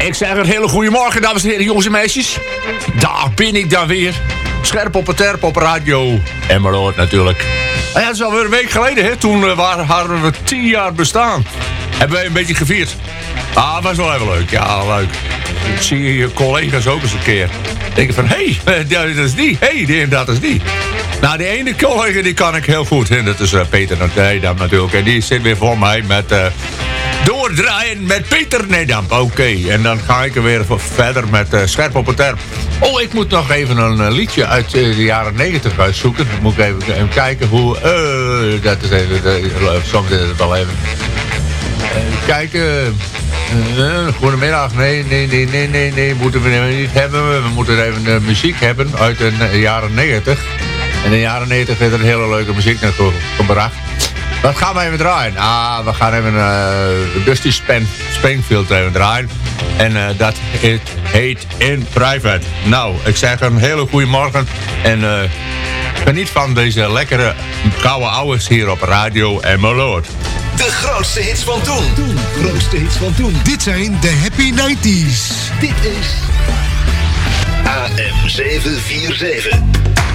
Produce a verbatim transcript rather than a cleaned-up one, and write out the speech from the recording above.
Ik zeg een hele goede morgen, dames en heren, jongens en meisjes. Daar ben ik dan weer. Scherp op het terp op radio. En maar hoort natuurlijk. En ja, dat is alweer een week geleden, hè. Toen uh, waren, hadden we tien jaar bestaan. Hebben wij een beetje gevierd. Ah, was wel even leuk. Ja, leuk. Ik zie je collega's ook eens een keer. Denken van, hé, hey, dat is die. Hé, hey, dat is die. Nou, die ene collega die kan ik heel goed. En dat is uh, Peter Nedam natuurlijk. En die zit weer voor mij met... Uh, doordraaien met Peter Nedam. Oké, okay. En dan ga ik er weer verder met uh, Scherp op het terp. Oh, ik moet nog even een uh, liedje uit uh, de jaren negentig uitzoeken. Dan moet ik even, even kijken hoe... Uh, dat is even... Uh, soms is het wel even... Even kijken... Uh, goedemiddag. Nee, nee, nee, nee, nee, nee. Moeten we niet hebben. We moeten even uh, muziek hebben uit de uh, jaren negentig. En in de jaren negentig is er een hele leuke muziek naartoe gebracht. Wat gaan we even draaien? Ah, we gaan even uh, Dusty Span Springfield even draaien. En uh, dat heet, heet In Private. Nou, ik zeg een hele goede morgen. En uh, geniet van deze lekkere gouden ouwes hier op Radio Emmeloord. De grootste hits van toen. Toen. Grootste hits van toen. Dit zijn de Happy nineties. Dit is A M zeven vier zeven.